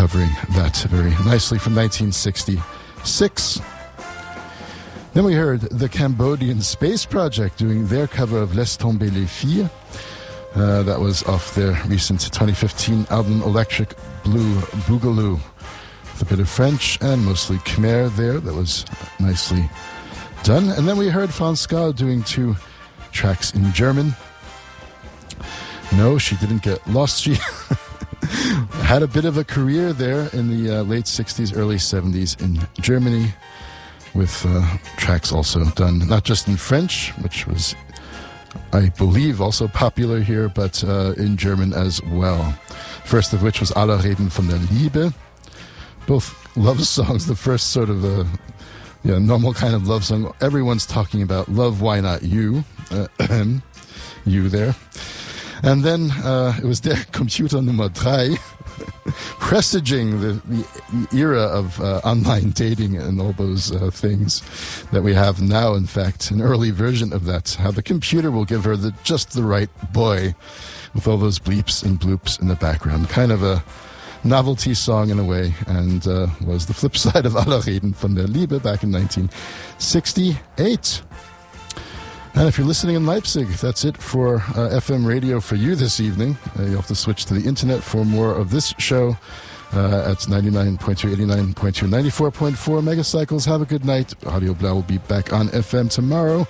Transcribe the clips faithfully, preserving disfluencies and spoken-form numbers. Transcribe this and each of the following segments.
covering that very nicely from nineteen sixty-six. Then we heard the Cambodian Space Project doing their cover of Laisse tomber les filles. Uh, that was off their recent twenty fifteen album Electric Blue Boogaloo. With a bit of French and mostly Khmer there. That was nicely done. And then we heard Franz Gall doing two tracks in German. No, she didn't get lost. She had a bit of a career there in the uh, late sixties, early seventies in Germany, with uh, tracks also done not just in French, which was, I believe, also popular here, but uh, in German as well. First of which was Alle reden von der Liebe. Both love songs, the first sort of a yeah, normal kind of love song. Everyone's talking about love, why not you? Uh, you there. And then uh, it was Der Computer Nummer drei, presaging the, the era of uh, online dating and all those uh, things that we have now. In fact, an early version of that, how the computer will give her the just the right boy with all those bleeps and bloops in the background. Kind of a novelty song in a way, and uh, was the flip side of Alle reden von der Liebe back in nineteen sixty-eight. And if you're listening in Leipzig, that's it for uh, F M radio for you this evening. Uh, you'll have to switch to the internet for more of this show uh, at ninety-nine point two, eighty-nine point two, ninety-four point four megacycles. Have a good night. Radio Blau will be back on F M tomorrow.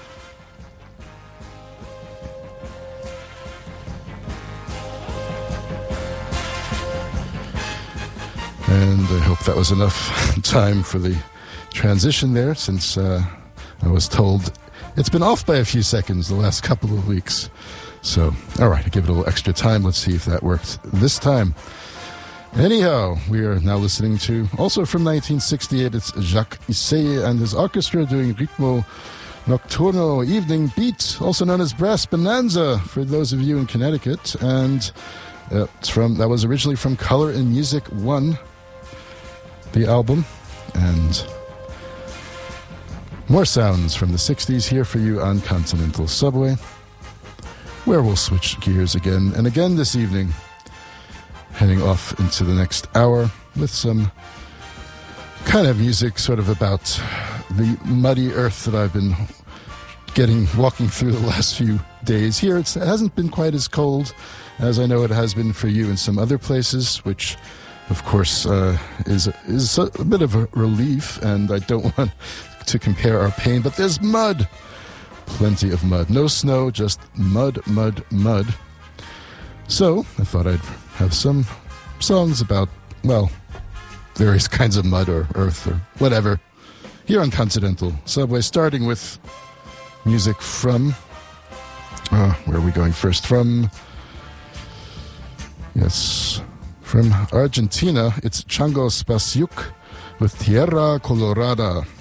And I hope that was enough time for the transition there, since uh, I was told it's been off by a few seconds the last couple of weeks. So, all right, I give it a little extra time. Let's see if that worked this time. Anyhow, we are now listening to, also from nineteen sixty-eight, it's Jacques Issei and his orchestra doing Ritmo Nocturno Evening Beat, also known as Brass Bonanza, for those of you in Connecticut. And uh, it's from that was originally from Color and Music one, the album. And more sounds from the sixties here for you on Continental Subway, where we'll switch gears again and again this evening, heading off into the next hour with some kind of music sort of about the muddy earth that I've been getting, walking through the last few days. Here it's, it hasn't been quite as cold as I know it has been for you in some other places, which of course uh, is, is a, a bit of a relief, and I don't want to compare our pain, but there's mud, plenty of mud, no snow, just mud, mud, mud. So I thought I'd have some songs about, well, various kinds of mud or earth or whatever here on Continental Subway, starting with music from uh, where are we going first? From yes from Argentina, it's Chango Spasiuk with Tierra Colorada.